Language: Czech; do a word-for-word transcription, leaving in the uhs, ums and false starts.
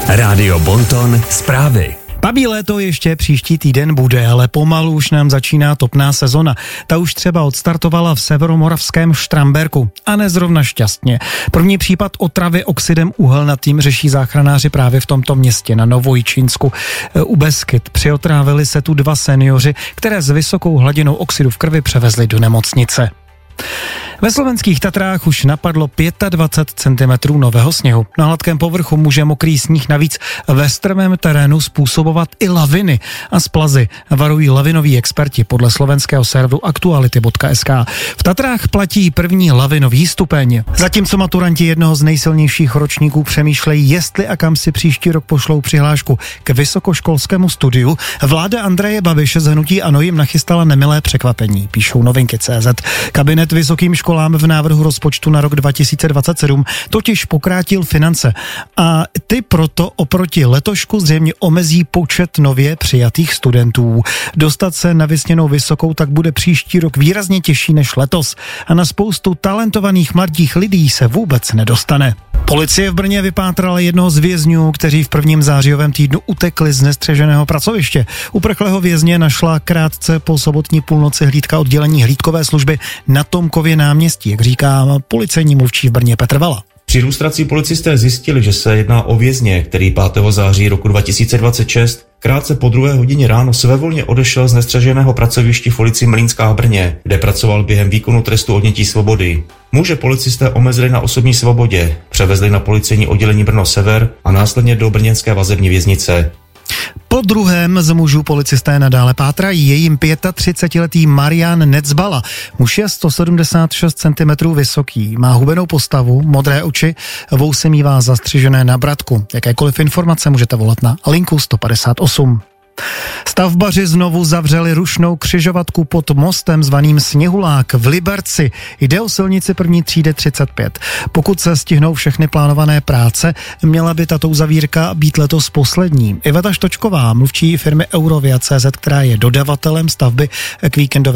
Rádio Bonton zprávy. Babí léto ještě příští týden bude, ale pomalu už nám začíná topná sezona. Ta už třeba odstartovala v severomoravském Štramberku a nezrovna šťastně. První případ otravy oxidem uhelnatým řeší záchranáři právě v tomto městě na Novojčínsku u Beskyt. Přiotrávili se tu dva seniori, které s vysokou hladinou oxidu v krvi převezli do nemocnice. Ve slovenských Tatrách už napadlo dvacet pět centimetrů nového sněhu. Na hladkém povrchu může mokrý sníh navíc ve strmém terénu způsobovat i laviny a splazy, varují lavinoví experti podle slovenského serveru aktuality tečka es ká. V Tatrách platí první lavinový stupeň. Zatímco maturanti jednoho z nejsilnějších ročníků přemýšlejí, jestli a kam si příští rok pošlou přihlášku k vysokoškolskému studiu, vláda Andreje Babiše z hnutí ANO jim nachystala nemilé překvapení, píšou novinky tečka cé zet. Kabinet vysokým školám v návrhu rozpočtu na rok dva tisíce dvacet sedm totiž pokrátil finance a ty proto oproti letošku zřejmě omezí počet nově přijatých studentů. Dostat se na vysněnou vysokou tak bude příští rok výrazně těžší než letos a na spoustu talentovaných mladých lidí se vůbec nedostane. Policie v Brně vypátrala jednoho z vězňů, kteří v prvním zářijovém týdnu utekli z nestřeženého pracoviště. Uprchlého vězně našla krátce po sobotní půlnoci hlídka oddělení hlídkové služby na Tomkově náměstí, jak říká policejní mluvčí v Brně Petr Vala. Při lustraci policisté zjistili, že se jedná o vězně, který pátého září roku dva tisíce dvacet šest krátce po druhé hodině ráno svévolně odešel z nestřeženého pracoviště v ulici Mlýnská v Brně, kde pracoval během výkonu trestu odnětí svobody. Muže policisté omezili na osobní svobodě, převezli na policejní oddělení Brno Sever a následně do brněnské vazební věznice. Po druhém z mužů policisté nadále pátrají. Je jim třicetiletý Marian Necbala. Muž je sto sedmdesát šest centimetrů vysoký, má hubenou postavu, modré oči, vousy mívá zastřižené na bratku. Jakékoliv informace můžete volat na linku sto padesát osm. Stavbaři znovu zavřeli rušnou křižovatku pod mostem zvaným Sněhulák v Liberci. Jde o silnici první třídy třicet pět. Pokud se stihnou všechny plánované práce, měla by tato uzavírka být letos poslední. Iveta Štočková, mluvčí firmy Eurovia tečka cé zet, která je dodavatelem stavby k víkendové